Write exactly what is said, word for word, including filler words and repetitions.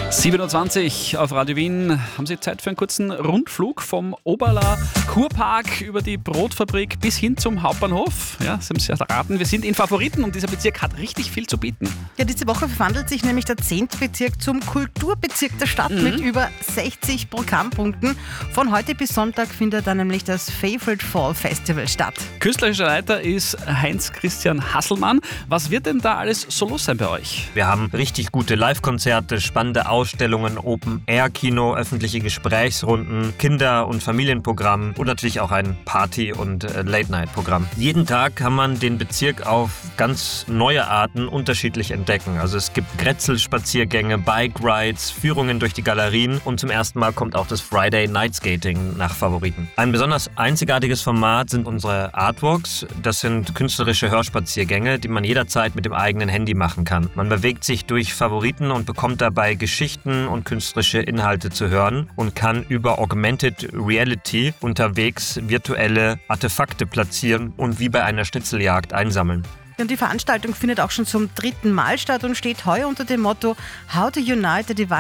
sieben Uhr zwanzig auf Radio Wien. Haben Sie Zeit für einen kurzen Rundflug vom Oberler Kurpark über die Brotfabrik bis hin zum Hauptbahnhof? Ja, Sie haben es ja erraten, wir sind in Favoriten und dieser Bezirk hat richtig viel zu bieten. Ja, diese Woche verwandelt sich nämlich der zehnte Bezirk zum Kulturbezirk der Stadt mhm. mit über sechzig Programmpunkten. Von heute bis Sonntag findet dann nämlich das Favorite Fall Festival statt. Künstlerischer Leiter ist Heinz-Christian Hasselmann. Was wird denn da alles so los sein bei euch? Wir haben richtig gute Live-Konzerte, spannende Ausstellungen, Open-Air-Kino, öffentliche Gesprächsrunden, Kinder- und Familienprogramm und natürlich auch ein Party- und äh, Late-Night-Programm. Jeden Tag kann man den Bezirk auf ganz neue Arten unterschiedlich entdecken. Also es gibt Grätzl-Spaziergänge, Bike-Rides, Führungen durch die Galerien und zum ersten Mal kommt auch das Friday Night Skating nach Favoriten. Ein besonders einzigartiges Format sind unsere Artwalks. Das sind künstlerische Hörspaziergänge, die man jederzeit mit dem eigenen Handy machen kann. Man bewegt sich durch Favoriten und bekommt dabei Geschichten und künstlerische Inhalte zu hören und kann über Augmented Reality unterwegs virtuelle Artefakte platzieren und wie bei einer Schnitzeljagd einsammeln. Und die Veranstaltung findet auch schon zum dritten Mal statt und steht heuer unter dem Motto How to Unite the Divide